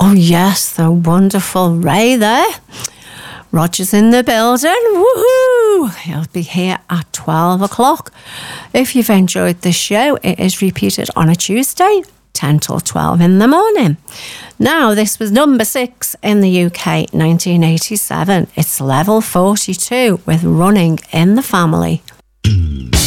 Oh, yes, the wonderful Ray there. Roger's in the building. Woohoo! He'll be here at 12 o'clock. If you've enjoyed this show, it is repeated on a Tuesday, 10 till 12 in the morning. Now, this was number 6 in the UK, 1987. It's Level 42 with Running in the Family.